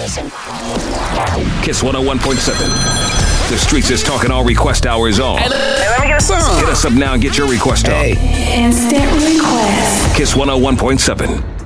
Kiss 101.7. The streets is talking all request hours on. Hey, let me get a song. Hit us up now and get your request on. Instant request. Kiss 101.7.